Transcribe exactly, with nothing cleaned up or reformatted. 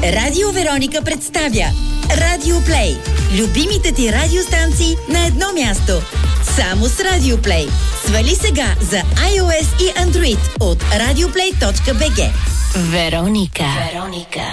Радио Вероника представя Радио Плей. Любимите ти радиостанции на едно място. Само с Радио Плей. Свали сега за iOS и Android от радиоплей точка би джи. Вероника. Вероника.